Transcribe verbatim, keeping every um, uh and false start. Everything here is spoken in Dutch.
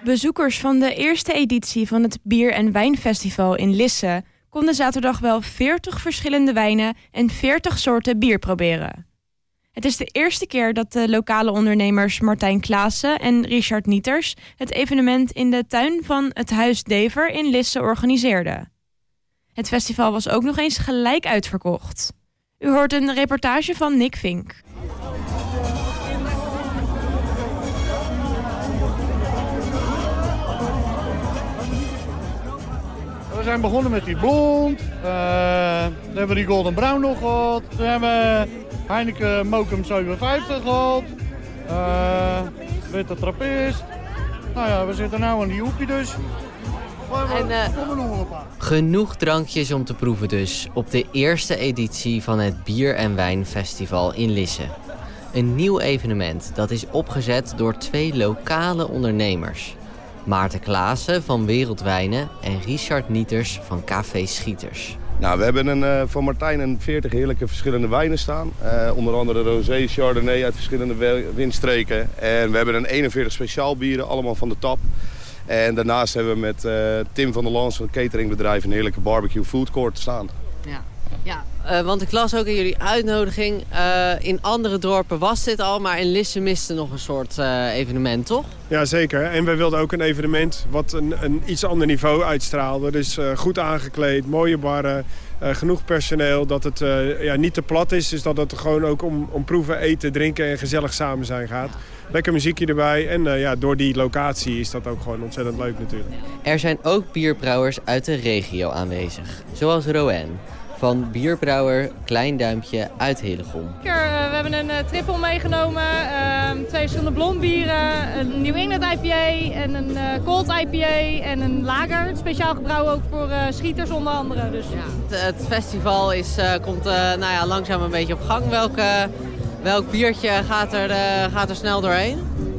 Bezoekers van de eerste editie van het Bier- en Wijnfestival in Lisse konden zaterdag wel veertig verschillende wijnen en veertig soorten bier proberen. Het is de eerste keer dat de lokale ondernemers Martijn Klaassen en Richard Nieters het evenement in de tuin van het Huis Dever in Lisse organiseerden. Het festival was ook nog eens gelijk uitverkocht. U hoort een reportage van Nick Vink. We zijn begonnen met die blond, uh, dan hebben we die golden brown nog gehad, toen hebben we Heineken Mokum zevenenvijftig gehad, uh, witte trappist. Nou ja, we zitten nu aan die hoekje dus. En, uh, genoeg drankjes om te proeven dus op de eerste editie van het Bier- en Wijnfestival in Lisse. Een nieuw evenement dat is opgezet door twee lokale ondernemers. Maarten Klaassen van Wereldwijnen en Richard Nieters van Café Schieters. Nou, we hebben een, uh, voor Martijn een veertig heerlijke verschillende wijnen staan. Uh, onder andere rosé, chardonnay uit verschillende windstreken. En we hebben een eenenveertig speciaal bieren, allemaal van de tap. En daarnaast hebben we met uh, Tim van der Lans van het cateringbedrijf een heerlijke barbecue food court staan. Ja, ja uh, want ik las ook in jullie uitnodiging. Uh, in andere dorpen was dit al, maar in Lisse miste nog een soort uh, evenement, toch? Ja, zeker. En wij wilden ook een evenement wat een, een iets ander niveau uitstraalde. Dus uh, goed aangekleed, mooie barren, uh, genoeg personeel. Dat het uh, ja, niet te plat is, dus dat het gewoon ook om, om proeven, eten, drinken en gezellig samen zijn gaat. Lekker muziekje erbij en uh, ja, door die locatie is dat ook gewoon ontzettend leuk natuurlijk. Er zijn ook bierbrouwers uit de regio aanwezig, zoals Rowan van bierbrouwer Klein Duimpje uit Hillegom. We hebben een uh, triple meegenomen, uh, twee verschillende blondbieren, een New England I P A en een uh, Cold I P A en een lager. Speciaal gebrouwen ook voor uh, schieters onder andere. Dus. Ja, het, het festival is, uh, komt uh, nou ja, langzaam een beetje op gang. Welke, welk biertje gaat er, uh, gaat er snel doorheen?